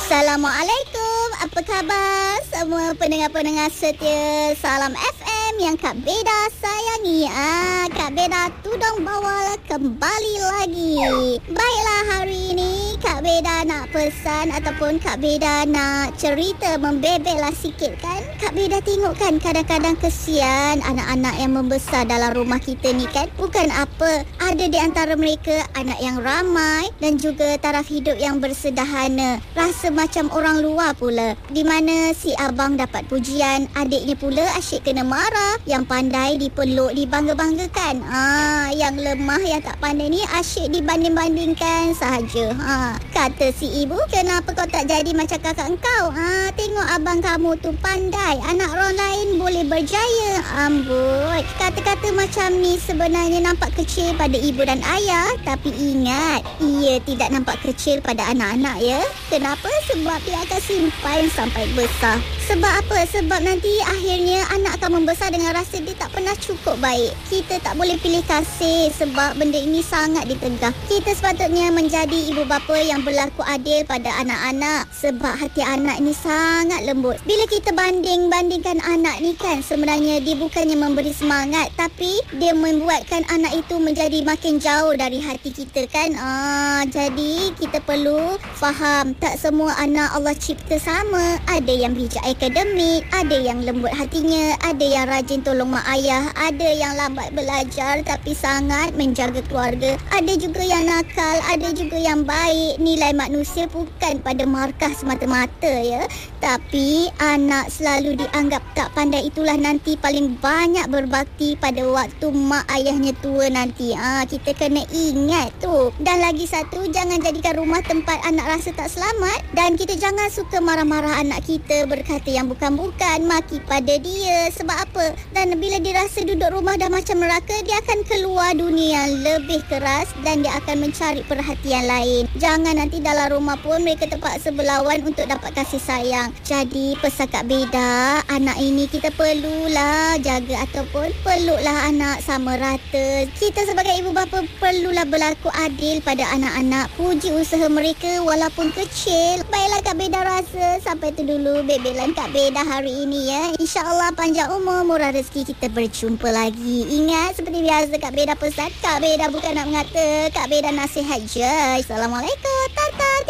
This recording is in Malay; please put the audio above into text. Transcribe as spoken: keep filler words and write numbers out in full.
Assalamualaikum. Apa khabar semua pendengar-pendengar setia Salam F M yang Kak Beda sayangi. Ah, Kak Beda tudung bawa kembali lagi. Baiklah, hari ini Kak Beda nak pesan ataupun Kak Beda nak cerita membebellah sikit kan. Kak Beda tengok kan kadang-kadang kesian anak-anak yang membesar dalam rumah kita ni kan. Bukan apa, ada di antara mereka anak yang ramai dan juga taraf hidup yang bersederhana. Rasa macam orang luar pula. Di mana si abang dapat pujian, adiknya pula asyik kena marah. Yang pandai dipeluk, dibangga-banggakan. Ah, yang lemah, yang tak pandai ni asyik dibanding-bandingkan sahaja. Ah, kata si ibu, kenapa kau tak jadi macam kakak engkau? Ah, tengok abang kamu tu pandai, anak orang lain boleh berjaya. Amboi, kata-kata macam ni sebenarnya nampak kecil pada ibu dan ayah, tapi ingat, ia tidak nampak kecil pada anak-anak ya. Kenapa? Sebab dia akan simpan sampai besar. Sebab apa? Sebab nanti akhirnya anak akan membesar dengan rasa dia tak pernah cukup baik. Kita tak boleh pilih kasih sebab benda ini sangat ditegah. Kita sepatutnya menjadi ibu bapa yang berlaku adil pada anak-anak sebab hati anak ni sangat lembut. Bila kita banding-bandingkan anak ni kan, sebenarnya dia bukannya memberi semangat, tapi dia membuatkan anak itu menjadi makin jauh dari hati kita kan. Ah, jadi kita perlu faham, tak semua anak Allah cipta sama. Ada yang bijak akademik, ada yang lembut hatinya, ada yang rajin tolong mak ayah, ada yang lambat belajar tapi sangat menjaga keluarga, ada juga yang nakal, ada juga yang baik. Nilai manusia bukan pada markah semata-mata ya, tapi anak selalu dianggap tak pandai itulah nanti paling banyak berbakti pada waktu mak ayahnya tua nanti. Ah, kita kena ingat tu. Dan lagi satu, jangan jadikan rumah tempat anak rasa tak selamat, dan kita jangan suka marah-marah anak kita, berkata yang bukan-bukan, maki pada dia. Sebab apa? Dan bila dia rasa duduk rumah dah macam neraka, dia akan keluar dunia yang lebih keras dan dia akan mencari perhatian lain. Jangan nanti dalam rumah pun mereka terpaksa berlawan untuk dapat kasih sayang. Jadi pesan Kak Beda, anak ini kita perlulah jaga ataupun peluklah anak sama rata. Kita sebagai ibu bapa perlulah berlaku adil pada anak-anak. Puji usaha mereka walaupun kecil. Baiklah Kak Beda rasa sampai tu dulu bebelan Kak Beda hari ini ya. InsyaAllah panjang umur, murah rezeki, kita berjumpa lagi. Ingat seperti biasa Kak Beda pesan, Kak Beda bukan nak mengata, Kak Beda nasihat je. Assalamualaikum. Tata.